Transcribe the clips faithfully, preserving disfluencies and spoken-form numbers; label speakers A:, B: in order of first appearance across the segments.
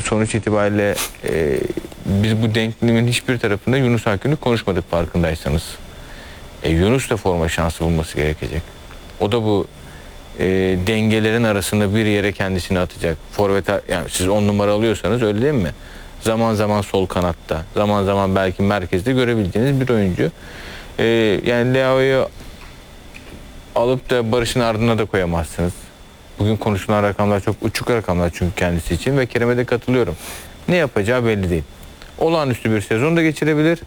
A: sonuç itibariyle e, biz bu denklemin hiçbir tarafında Yunus Akgün'ü konuşmadık farkındaysanız. E, Yunus da forma şansı bulması gerekecek. O da bu e, dengelerin arasında bir yere kendisini atacak. Forvet, yani siz on numara alıyorsanız öyle değil mi? Zaman zaman sol kanatta, zaman zaman belki merkezde görebileceğiniz bir oyuncu. E, yani Leao'yu alıp da Barış'ın ardına da koyamazsınız. Bugün konuşulan rakamlar çok uçuk rakamlar çünkü kendisi için ve Kerem'e de katılıyorum. Ne yapacağı belli değil. Olağanüstü bir sezon da geçirebilir.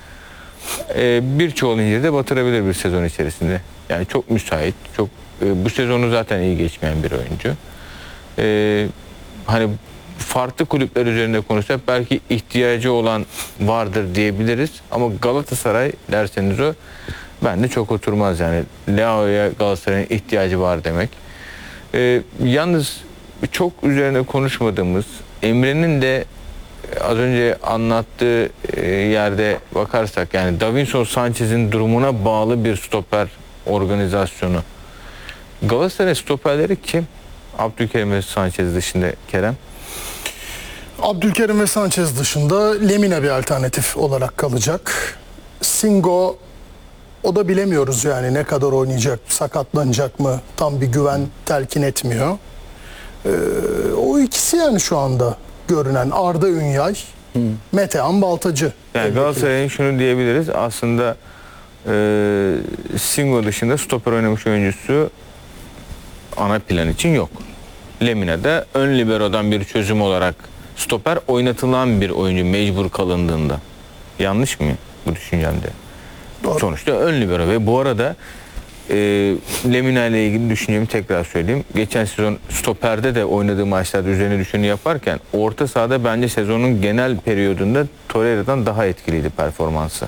A: Ee, Birçoğu zinciri de batırabilir bir sezon içerisinde. Yani çok müsait, çok e, bu sezonu zaten iyi geçmeyen bir oyuncu. Ee, hani farklı kulüpler üzerinde konuşsak belki ihtiyacı olan vardır diyebiliriz. Ama Galatasaray derseniz o bende çok oturmaz yani. Leao'ya Galatasaray'ın ihtiyacı var demek. Ee, yalnız çok üzerine konuşmadığımız Emre'nin de az önce anlattığı e, yerde bakarsak yani Davinson Sanchez'in durumuna bağlı bir stoper organizasyonu. Galatasaray stoperleri kim? Abdülkerim ve Sanchez dışında Kerem.
B: Abdülkerim ve Sanchez dışında Lemina bir alternatif olarak kalacak. Singo, o da bilemiyoruz yani ne kadar oynayacak, sakatlanacak mı, tam bir güven telkin etmiyor. Ee, o ikisi yani şu anda görünen Arda Ünyay, hmm. Metehan Baltacı.
A: Yani Galatasaray'ın şunu diyebiliriz aslında e, Singo dışında stoper oynamış oyuncusu ana plan için yok. Lemina da ön libero'dan bir çözüm olarak stoper oynatılan bir oyuncu mecbur kalındığında. Yanlış mı bu düşüncemde? Doğru. Sonuçta ön libero ve bu arada e, Lemina ile ilgili düşüncemi tekrar söyleyeyim. Geçen sezon stoperde de oynadığı maçlarda üzerine düşeni yaparken orta sahada bence sezonun genel periyodunda Torreira'dan daha etkiliydi performansı.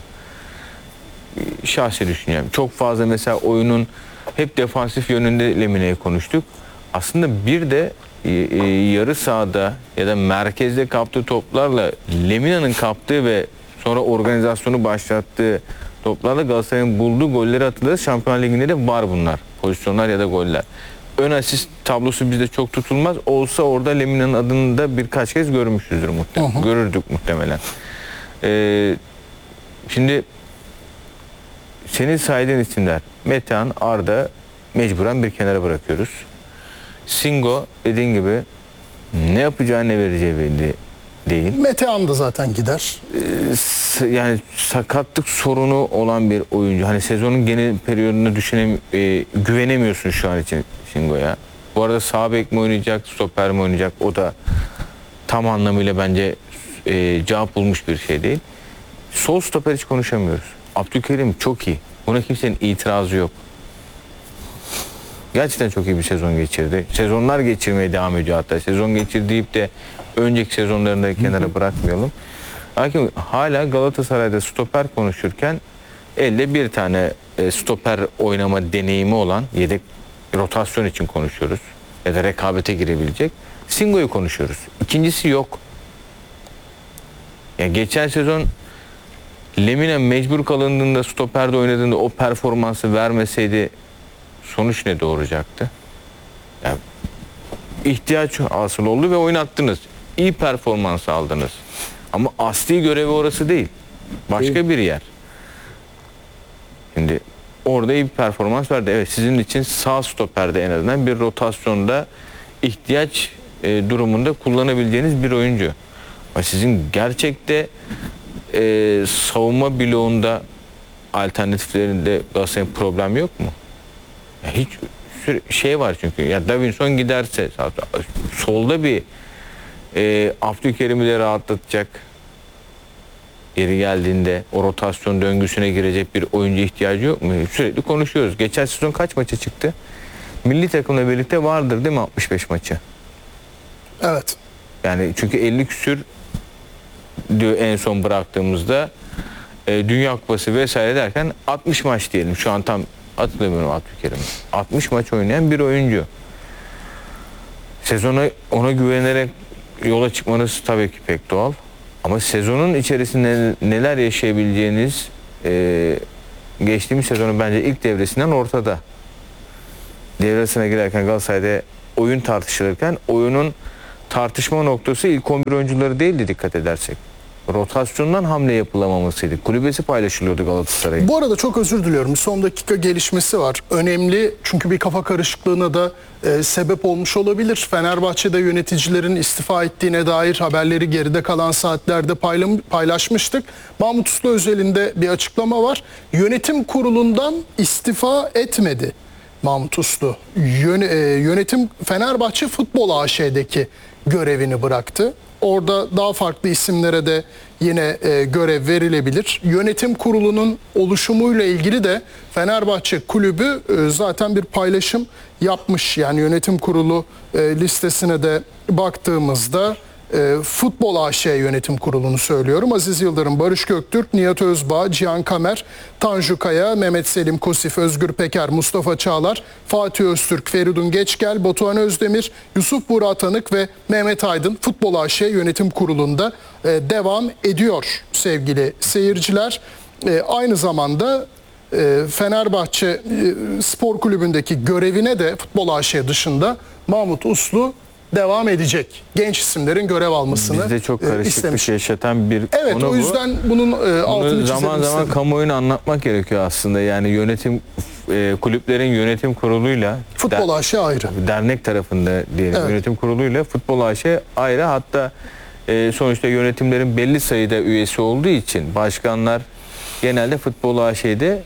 A: E, şahsi düşüncem. Çok fazla mesela oyunun hep defansif yönünde Lemina'yı konuştuk. Aslında bir de e, e, yarı sahada ya da merkezde kaptığı toplarla Lemina'nın kaptığı ve sonra organizasyonu başlattığı toplarla Galatasaray'ın bulduğu golleri hatırlarız. Şampiyonlar Ligi'nde de var bunlar. Pozisyonlar ya da goller. Ön asist tablosu bizde çok tutulmaz. Olsa orada Lemina'nın adını da birkaç kez görmüşüzdür muhtemelen. Hı hı. Görürdük muhtemelen. Ee, şimdi senin saydığın isimler Metehan, Arda mecburen bir kenara bırakıyoruz. Singo dediğin gibi ne yapacağı ne vereceği belli değil.
B: Metehan da zaten gider.
A: Ee, yani sakatlık sorunu olan bir oyuncu. Hani sezonun genel periyodunda düşünem e, güvenemiyorsun şu an için Singo'ya. Bu arada sağ bek mi oynayacak, stoper mi oynayacak o da tam anlamıyla bence e, cevap bulmuş bir şey değil. Sol stoper hiç konuşamıyoruz. Abdülkerim çok iyi. Buna kimsenin itirazı yok. Gerçekten çok iyi bir sezon geçirdi. Sezonlar geçirmeye devam ediyor hatta. Sezon geçirdi deyip de önceki sezonlarında kenara bırakmayalım. Lakin hala Galatasaray'da stoper konuşurken elde bir tane stoper oynama deneyimi olan yedek rotasyon için konuşuyoruz. Ya da rekabete girebilecek. Singo'yu konuşuyoruz. İkincisi yok. Yani geçen sezon Lemina mecbur kalındığında stoperde oynadığında o performansı vermeseydi sonuç ne doğuracaktı? Yani ihtiyaç hasıl oldu ve oynattınız. İyi performans aldınız. Ama asli görevi orası değil. Başka değil. Bir yer. Şimdi orada iyi bir performans verdi. Evet, sizin için sağ stoperde en azından bir rotasyonda ihtiyaç e, durumunda kullanabileceğiniz bir oyuncu. Ama sizin gerçekte e, savunma bloğunda alternatiflerinde Galatasaray'ın problem yok mu? Ya hiç şey var çünkü. Ya Davinson giderse solda bir e, Abdülkerim'i de rahatlatacak yeri geldiğinde o rotasyon döngüsüne girecek bir oyuncu ihtiyacı yok mu? Sürekli konuşuyoruz. Geçen sezon kaç maça çıktı? Milli takımla birlikte vardır değil mi altmış beş maçı?
B: Evet.
A: Yani çünkü elli küsür diyor en son bıraktığımızda e, Dünya Kupası vesaire derken altmış maç diyelim. Şu an tam hatırlamıyorum Abdülkerim'i. altmış maç oynayan bir oyuncu. Sezona ona güvenerek yola çıkmanız tabii ki pek doğal. Ama sezonun içerisinde neler yaşayabileceğiniz e, geçtiğimiz sezonun bence ilk devresinden ortada. Devresine girerken Galatasaray'da oyun tartışılırken oyunun tartışma noktası ilk on bir oyuncuları değildi dikkat edersek. Rotasyondan hamle yapılamamasıydı. Kulübesi paylaşılıyordu Galatasaray'ın.
B: Bu arada çok özür diliyorum. Bir son dakika gelişmesi var. Önemli çünkü bir kafa karışıklığına da e, sebep olmuş olabilir. Fenerbahçe'de yöneticilerin istifa ettiğine dair haberleri geride kalan saatlerde paylam- paylaşmıştık. Mahmut Uslu özelinde bir açıklama var. Yönetim kurulundan istifa etmedi Mahmut Uslu. Yön- e, yönetim Fenerbahçe Futbol A Ş'deki görevini bıraktı. Orada daha farklı isimlere de yine e, görev verilebilir. Yönetim kurulunun oluşumuyla ilgili de Fenerbahçe kulübü e, zaten bir paylaşım yapmış. Yani yönetim kurulu e, listesine de baktığımızda e, Futbol A Ş yönetim kurulunu söylüyorum. Aziz Yıldırım, Barış Göktürk, Nihat Özbağ, Cihan Kamer, Tanju Kaya, Mehmet Selim Kosif, Özgür Peker, Mustafa Çağlar, Fatih Öztürk, Feridun Geçgel, Batuhan Özdemir, Yusuf Burak Tanık ve Mehmet Aydın Futbol A Ş yönetim kurulunda e, devam ediyor sevgili seyirciler. E, aynı zamanda e, Fenerbahçe e, Spor Kulübü'ndeki görevine de Futbol A Ş dışında Mahmut Uslu devam edecek. Genç isimlerin görev almasını
A: Bizde çok
B: e,
A: karışıklık
B: istemiş.
A: yaşatan bir
B: Evet,
A: konu
B: o
A: bu.
B: yüzden bunun e, altını
A: Bunu
B: çizelim
A: zaman zaman
B: istedim.
A: kamuoyuna anlatmak gerekiyor aslında. Yani yönetim e, kulüplerin yönetim kuruluyla
B: Futbol
A: der-
B: A Ş ayrı.
A: dernek tarafında diyelim
B: Evet.
A: yönetim kuruluyla Futbol A Ş ayrı. Hatta e, sonuçta yönetimlerin belli sayıda üyesi olduğu için başkanlar genelde Futbol A Ş'de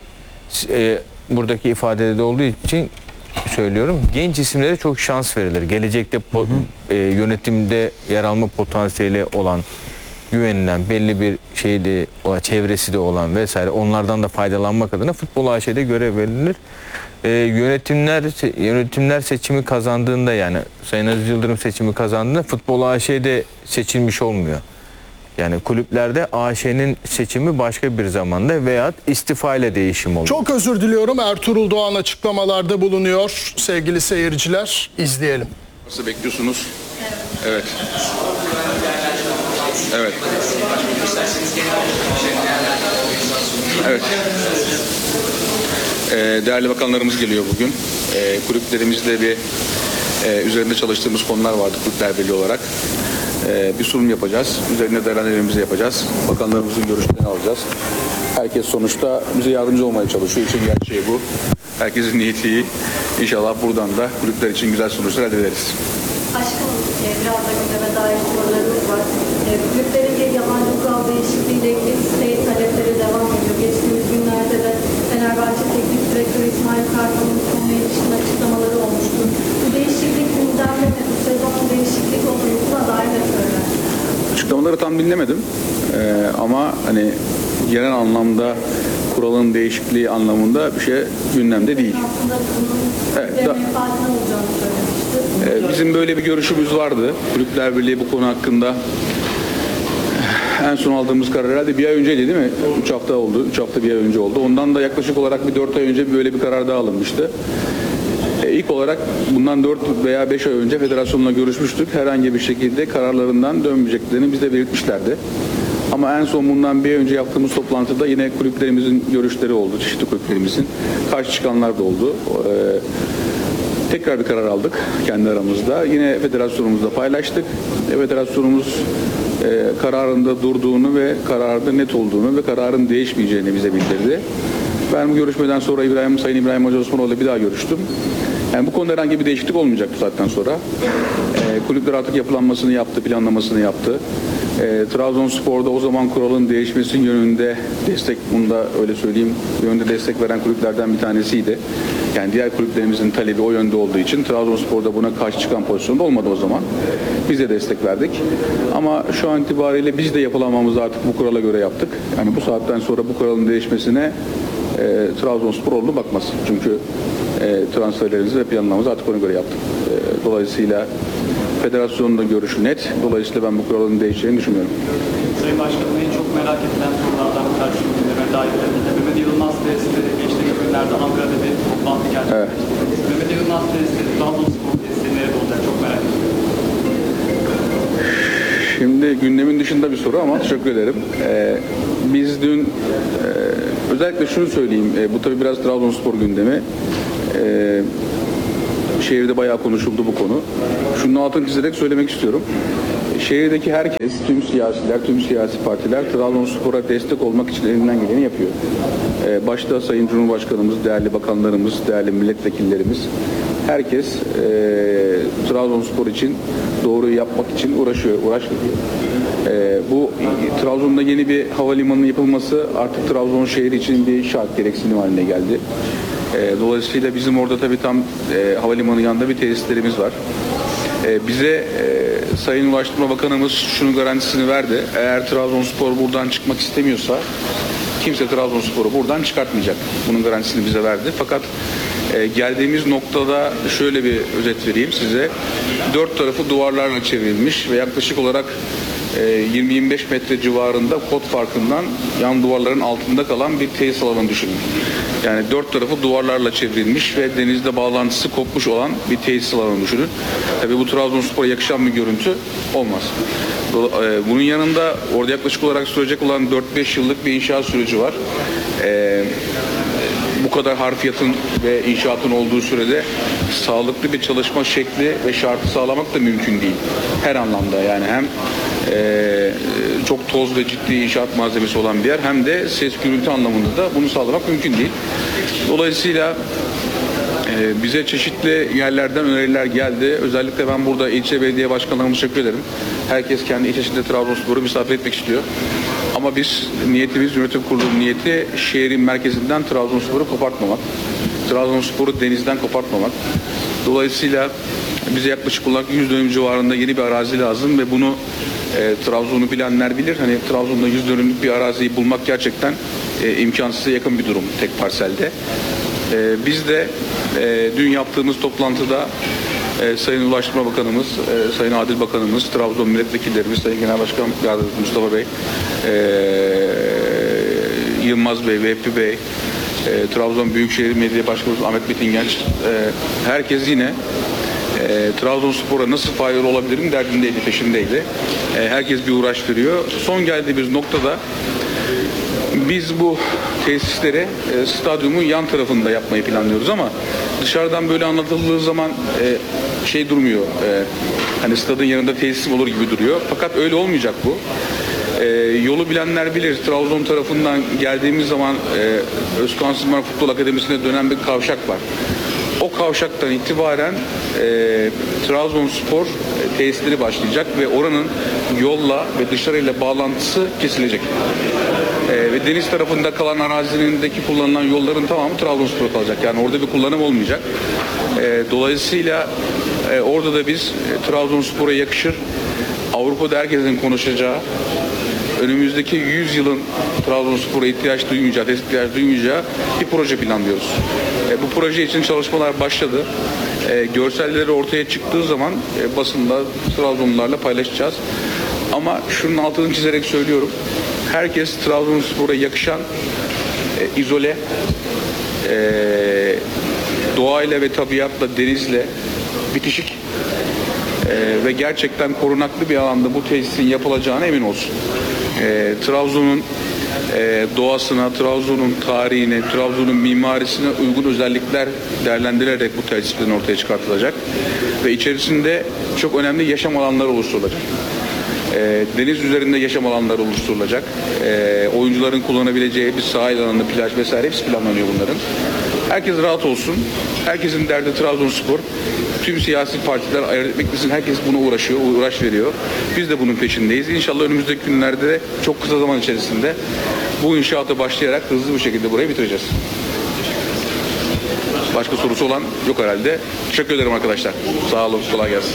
A: e, buradaki ifadede olduğu için söylüyorum. Genç isimlere çok şans verilir. Gelecekte po- e, yönetimde yer alma potansiyeli olan, güvenilen, belli bir şeyde o çevresi de olan vesaire onlardan da faydalanmak adına Futbol A Ş'de görev verilir. E, yönetimler yönetimler seçimi kazandığında, yani Sayın Aziz Yıldırım seçimi kazandığında Futbol A Ş'de seçilmiş olmuyor. Yani kulüplerde A Ş'nin seçimi başka bir zamanda veya istifa ile değişim oluyor.
B: Çok özür diliyorum. Ertuğrul Doğan açıklamalarda bulunuyor. Sevgili seyirciler, izleyelim.
C: Nasıl bekliyorsunuz? Evet. Evet. Evet. Ee, değerli bakanlarımız geliyor bugün. Ee, kulüplerimizde bir e, üzerinde çalıştığımız konular vardı Kulüpler Birliği olarak. Ee, bir sunum yapacağız. Üzerine değerlendirmemizi yapacağız. Bakanlarımızın görüşlerini alacağız. Herkes sonuçta bize yardımcı olmaya çalışıyor. İşin gerçeği bu. Herkesin niyeti iyi. İnşallah buradan da kulüpler için güzel sonuçlar elde ederiz.
D: Başkanım, e, biraz da gündeme dair sorularımız var. E, Kulüplerin bir yabancı kural değişikliğiyle ilgili isteği talepleri devam ediyor. Geçtiğimiz günlerde de Fenerbahçe Teknik Direktörü İsmail Kartal'ın konuyla ilişkin açıklamaları olmuştu. Bu değişiklik gündemde mi? Bu sezon değişiklik olduğuna dair ne söyler?
C: Açıklamaları tam dinlemedim. Ee, ama hani genel anlamda kuralın değişikliği anlamında bir şey gündemde değil.
D: Aslında bunun
C: Evet,
D: evet,
C: da-
D: menfaatine olacağını söylemişti.
C: Ee, bizim böyle bir görüşümüz vardı. Kulüpler Birliği bu konu hakkında en son aldığımız karar herhalde bir ay önceydi değil mi? Üç hafta oldu. Üç hafta bir ay önce oldu. Ondan da yaklaşık olarak bir dört ay önce böyle bir karar daha alınmıştı. Ee, ilk olarak bundan dört veya beş ay önce federasyonla görüşmüştük. Herhangi bir şekilde kararlarından dönmeyeceklerini bize belirtmişlerdi. Ama en son bundan bir ay önce yaptığımız toplantıda yine kulüplerimizin görüşleri oldu. Çeşitli kulüplerimizin. Karşı çıkanlar da oldu. Ee, Tekrar bir karar aldık kendi aramızda. Yine federasyonumuzla paylaştık. E, federasyonumuz e, kararında durduğunu ve kararında net olduğunu ve kararın değişmeyeceğini bize bildirdi. Ben bu görüşmeden sonra İbrahim Sayın İbrahim Hacı Osmanoğlu'yla bir daha görüştüm. Yani bu konuda herhangi bir değişiklik olmayacak bu saatten sonra. E, kulüpler artık yapılanmasını yaptı, planlamasını yaptı. E, Trabzonspor'da o zaman kuralın değişmesi yönünde destek, bunu da öyle söyleyeyim, yönünde destek veren kulüplerden bir tanesiydi. Yani diğer kulüplerimizin talebi o yönde olduğu için Trabzonspor'da buna karşı çıkan pozisyonda olmadı o zaman. Biz de destek verdik. Ama şu an itibariyle biz de yapılanmamızı artık bu kurala göre yaptık. Yani bu saatten sonra bu kuralın değişmesine e, Trabzonspor oldu bakmaz. Çünkü e, transferlerimizi ve planlamamızı artık ona göre yaptık. E, dolayısıyla federasyonun da görüşü net. Dolayısıyla ben bu kuralın değişeceğini düşünmüyorum.
E: Sayın Başkanım, en çok merak edilen sorulardan bir tanesi gündeme dair. Mehmet Yılmaz tesisleri geçtiğimiz günlerde Ankara'da bir toplantı gerçekleşti. Evet. Mehmet Yılmaz tesisleri Trabzonspor tesisleri nerede olacak, çok merak ediyorum.
C: Şimdi gündemin dışında bir soru ama teşekkür ederim. Ee, biz dün e, özellikle şunu söyleyeyim. E, bu tabii biraz Trabzonspor gündemi. E, Şehirde bayağı konuşuldu bu konu. Şunun altını çizerek söylemek istiyorum. Şehirdeki herkes, tüm siyasiler, tüm siyasi partiler Trabzonspor'a destek olmak için elinden geleni yapıyor. Ee, başta Sayın Cumhurbaşkanımız, değerli bakanlarımız, değerli milletvekillerimiz, herkes e, Trabzonspor için doğruyu yapmak için uğraşıyor, uğraş veriyor. Ee, bu Trabzon'da yeni bir havalimanının yapılması artık Trabzon şehri için bir şart, gereksinim haline geldi. Ee, dolayısıyla bizim orada tabii tam e, havalimanı yanında bir tesislerimiz var. Ee, bize e, Sayın Ulaştırma Bakanımız şunun garantisini verdi. Eğer Trabzonspor buradan çıkmak istemiyorsa kimse Trabzonspor'u buradan çıkartmayacak. Bunun garantisini bize verdi. Fakat e, geldiğimiz noktada şöyle bir özet vereyim size. Dört tarafı duvarlarla çevrilmiş ve yaklaşık olarak yirmi yirmi beş metre civarında kod farkından yan duvarların altında kalan bir tesis alanı düşünün. Yani dört tarafı duvarlarla çevrilmiş ve denizde bağlantısı kopmuş olan bir tesis alanı düşünün. Tabii bu Trabzonspor'a yakışan bir görüntü olmaz. Bunun yanında orada yaklaşık olarak sürecek olan dört beş yıllık bir inşaat süreci var. Ee, bu kadar harfiyatın ve inşaatın olduğu sürede sağlıklı bir çalışma şekli ve şartı sağlamak da mümkün değil. Her anlamda yani hem e, çok toz ve ciddi inşaat malzemesi olan bir yer hem de ses gürültü anlamında da bunu sağlamak mümkün değil. Dolayısıyla e, bize çeşitli yerlerden öneriler geldi. Özellikle ben burada ilçe belediye başkanlarımıza teşekkür ederim. Herkes kendi ilçesinde Trabzonspor'u misafir etmek istiyor. Ama biz niyetimiz, yönetim kurulu niyeti şehrin merkezinden Trabzonspor'u kopartmamak. Trabzonspor'u denizden kopartmamak. Dolayısıyla bize yaklaşık olarak yüz dönüm civarında yeni bir arazi lazım ve bunu e, Trabzon'u bilenler bilir. Hani Trabzon'da yüz dönümlük bir araziyi bulmak gerçekten e, imkansıza yakın bir durum tek parselde. E, biz de e, dün yaptığımız toplantıda e, Sayın Ulaştırma Bakanımız, e, Sayın Adil Bakanımız, Trabzon milletvekillerimiz, Sayın Genel Başkan Yardımcısı Mustafa Bey, e, Yılmaz Bey, Vehbi Bey, e, Trabzon Büyükşehir Belediye Başkanı Ahmet Metin Genç, e, herkes yine E, Trabzonspor'a nasıl faydalı olabilirim derdindeydi, peşindeydi. E, herkes bir uğraş veriyor. Son geldiğimiz noktada biz bu tesisleri e, stadyumun yan tarafında yapmayı planlıyoruz ama dışarıdan böyle anlatıldığı zaman e, şey durmuyor. E, hani stadın yanında tesisim olur gibi duruyor. Fakat öyle olmayacak bu. E, yolu bilenler bilir. Trabzon tarafından geldiğimiz zaman e, Özkan Sızman Futbol Akademisi'ne dönen bir kavşak var. O kavşaktan itibaren e, Trabzonspor e, tesisleri başlayacak ve oranın yolla ve dışarıyla bağlantısı kesilecek. E, ve deniz tarafında kalan arazinin,deki kullanılan yolların tamamı Trabzonspor'a kalacak. Yani orada bir kullanım olmayacak. E, dolayısıyla e, orada da biz e, Trabzonspor'a yakışır, Avrupa'da herkesin konuşacağı, önümüzdeki yüz yılın Trabzonspor'a ihtiyaç duymayacağı, tesis ihtiyaç duymayacağı bir proje planlıyoruz. E, bu proje için çalışmalar başladı. E, görselleri ortaya çıktığı zaman e, basında Trabzonlularla paylaşacağız. Ama şunun altını çizerek söylüyorum. Herkes Trabzonspor'a yakışan, e, izole, e, doğayla ve tabiatla, denizle bitişik e, ve gerçekten korunaklı bir alanda bu tesisin yapılacağına emin olsun. E, Trabzon'un e, doğasına, Trabzon'un tarihine, Trabzon'un mimarisine uygun özellikler değerlendirilerek bu tesislerin ortaya çıkartılacak ve içerisinde çok önemli yaşam alanları oluşturulacak. E, deniz üzerinde yaşam alanları oluşturulacak. E, oyuncuların kullanabileceği bir sahil alanı, plaj vesaire hepsi planlanıyor bunların. Herkes rahat olsun. Herkesin derdi Trabzonspor. Tüm siyasi partiler ayırt etmek için herkes buna uğraşıyor, uğraş veriyor. Biz de bunun peşindeyiz. İnşallah önümüzdeki günlerde de çok kısa zaman içerisinde bu inşaata başlayarak hızlı bir şekilde burayı bitireceğiz. Başka sorusu olan yok herhalde. Teşekkür ederim arkadaşlar. Sağ olun, kolay gelsin.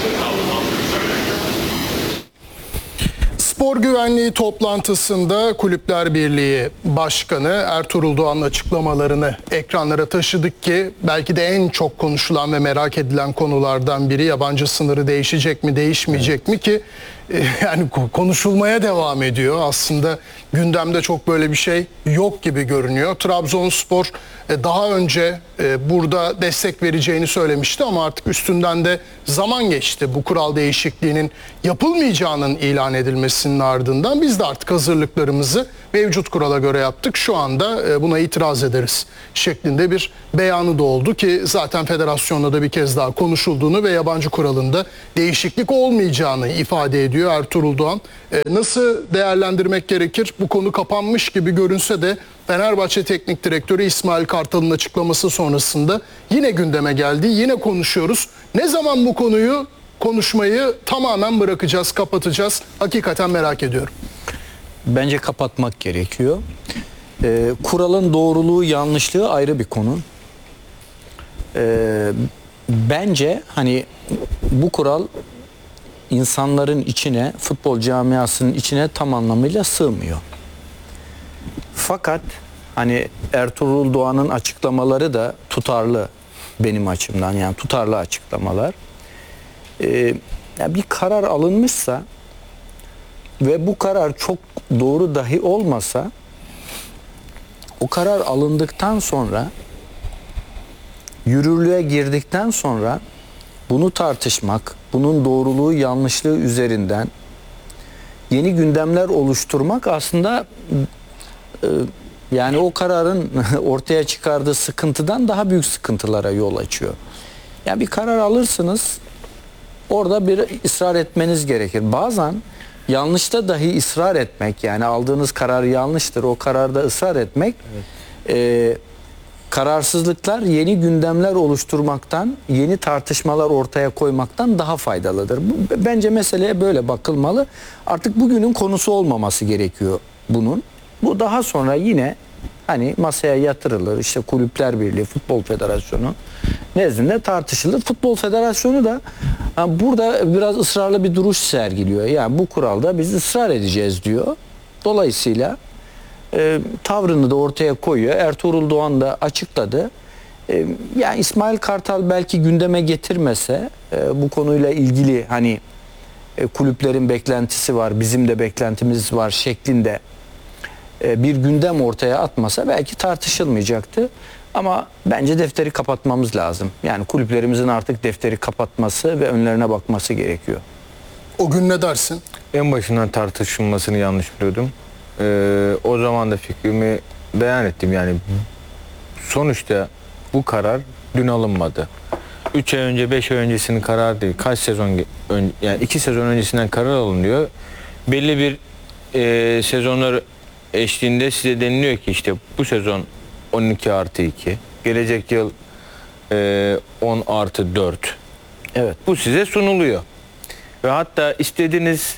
B: Spor güvenliği toplantısında Kulüpler Birliği Başkanı Ertuğrul Doğan'ın açıklamalarını ekranlara taşıdık ki belki de en çok konuşulan ve merak edilen konulardan biri yabancı sınırı değişecek mi, değişmeyecek mi ki yani konuşulmaya devam ediyor. Aslında gündemde çok böyle bir şey yok gibi görünüyor. Trabzonspor daha önce burada destek vereceğini söylemişti ama artık üstünden de zaman geçti. Bu kural değişikliğinin yapılmayacağının ilan edilmesinin ardından biz de artık hazırlıklarımızı mevcut kurala göre yaptık. Şu anda e, buna itiraz ederiz şeklinde bir beyanı da oldu ki zaten federasyonla da bir kez daha konuşulduğunu ve yabancı kuralında değişiklik olmayacağını ifade ediyor Ertuğrul Doğan. E, nasıl değerlendirmek gerekir? Bu konu kapanmış gibi görünse de Fenerbahçe Teknik Direktörü İsmail Kartal'ın açıklaması sonrasında yine gündeme geldi. Yine konuşuyoruz. Ne zaman bu konuyu konuşmayı tamamen bırakacağız, kapatacağız? Hakikaten merak ediyorum.
F: Bence kapatmak gerekiyor. Ee, kuralın doğruluğu, yanlışlığı ayrı bir konu. Ee, bence hani bu kural insanların içine, futbol camiasının içine tam anlamıyla sığmıyor. Fakat hani Ertuğrul Doğan'ın açıklamaları da tutarlı benim açımdan, yani tutarlı açıklamalar. Ee, ya bir karar alınmışsa ve bu karar çok doğru dahi olmasa, o karar alındıktan sonra, yürürlüğe girdikten sonra bunu tartışmak, bunun doğruluğu yanlışlığı üzerinden yeni gündemler oluşturmak aslında e, yani o kararın ortaya çıkardığı sıkıntıdan daha büyük sıkıntılara yol açıyor. Yani bir karar alırsınız, orada bir ısrar etmeniz gerekir. Bazen yanlışta dahi ısrar etmek, yani aldığınız karar yanlıştır, o kararda ısrar etmek, evet. e, kararsızlıklar yeni gündemler oluşturmaktan, yeni tartışmalar ortaya koymaktan daha faydalıdır. Bu, bence meseleye böyle bakılmalı. Artık bugünün konusu olmaması gerekiyor bunun. Bu daha sonra yine hani masaya yatırılır. İşte Kulüpler Birliği, Futbol Federasyonu nezdinde tartışılır. Futbol Federasyonu da yani burada biraz ısrarlı bir duruş sergiliyor. Yani bu kuralda biz ısrar edeceğiz diyor. Dolayısıyla e, tavrını da ortaya koyuyor. Ertuğrul Doğan da açıkladı. E, yani İsmail Kartal belki gündeme getirmese e, bu konuyla ilgili hani e, kulüplerin beklentisi var, bizim de beklentimiz var şeklinde e, bir gündem ortaya atmasa belki tartışılmayacaktı. Ama bence defteri kapatmamız lazım. Yani kulüplerimizin artık defteri kapatması ve önlerine bakması gerekiyor.
B: O gün ne dersin?
A: En başından tartışılmasını yanlış biliyordum. Ee, o zaman da fikrimi beyan ettim. Yani sonuçta bu karar dün alınmadı. üç ay önce, beş ay öncesinin kararı değil. Kaç sezon ön, yani iki sezon öncesinden karar alınıyor. Belli bir e, sezonlar eşliğinde size deniliyor ki işte bu sezon on iki artı iki. Gelecek yıl e, on artı dört.
F: Evet.
A: Bu size sunuluyor. Ve hatta istediğiniz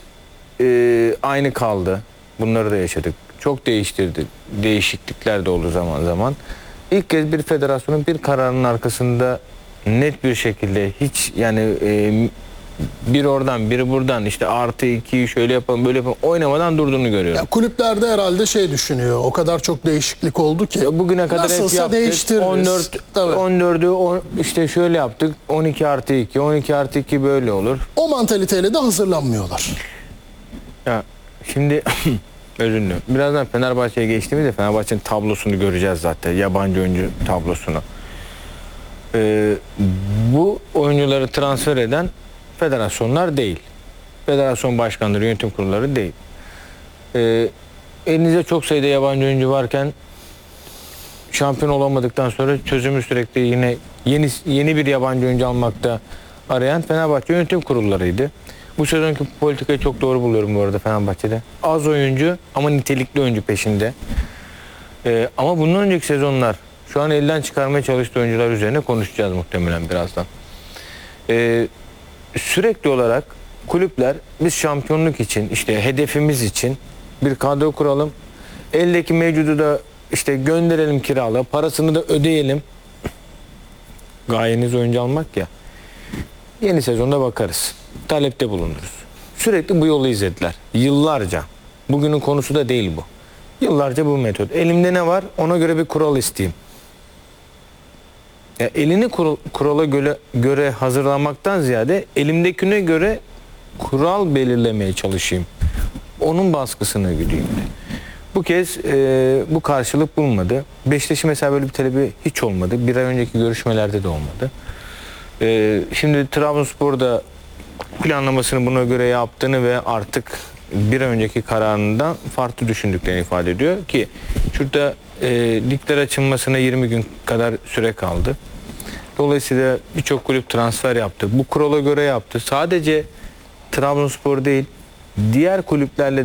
A: e, aynı kaldı. Bunları da yaşadık. Çok değiştirdi. Değişiklikler de oldu zaman zaman. İlk kez bir federasyonun bir kararının arkasında net bir şekilde hiç yani e, bir oradan biri buradan işte artı ikiyi şöyle yapalım böyle yapalım oynamadan durduğunu görüyorum.
B: Ya kulüplerde herhalde şey düşünüyor. O kadar çok değişiklik oldu ki.
A: Ya bugüne kadar hep
B: nasılsa
A: yaptık.
B: değiştiririz.
A: on dört,
B: Tabii.
A: on dördü on, işte şöyle yaptık. on iki artı iki, on iki artı iki böyle olur.
B: O mantaliteyle de hazırlanmıyorlar.
A: Ya şimdi özür dilerim. Birazdan Fenerbahçe'ye geçtiğimizde Fenerbahçe'nin tablosunu göreceğiz zaten. Yabancı oyuncu tablosunu. Ee, bu oyuncuları transfer eden federasyonlar değil. Federasyon başkanları, yönetim kurulları değil. Ee, elinizde çok sayıda yabancı oyuncu varken şampiyon olamadıktan sonra çözümü sürekli yine yeni yeni bir yabancı oyuncu almakta arayan Fenerbahçe yönetim kurullarıydı. Bu sezonki politikayı çok doğru buluyorum bu arada Fenerbahçe'de. Az oyuncu ama nitelikli oyuncu peşinde. Ee, ama bundan önceki sezonlar şu an elden çıkarmaya çalıştığı oyuncular üzerine konuşacağız muhtemelen birazdan. Ee, sürekli olarak kulüpler biz şampiyonluk için işte hedefimiz için bir kadro kuralım. Eldeki mevcudu da işte gönderelim kirala, parasını da ödeyelim. Gayeniz oyuncu almak ya. Yeni sezonda bakarız. Talepte bulunuruz. Sürekli bu yolu izlediler. Yıllarca. Bugünün konusu da değil bu. Yıllarca bu metot. Elimde ne var? Ona göre bir kural isteyeyim. Ya elini kural, kurala göre, göre hazırlamaktan ziyade elimdekine göre kural belirlemeye çalışayım. Onun baskısına gideyim. Bu kez e, bu karşılık bulmadı. Beşiktaş'ın mesela böyle bir talebi hiç olmadı. Bir ay önceki görüşmelerde de olmadı. E, şimdi Trabzonspor'da planlamasını buna göre yaptığını ve artık bir ay önceki kararından farklı düşündüklerini ifade ediyor ki şurada e, ligler açılmasına yirmi gün kadar süre kaldı. Dolayısıyla birçok kulüp transfer yaptı. Bu kurala göre yaptı. Sadece Trabzonspor değil, diğer kulüplerle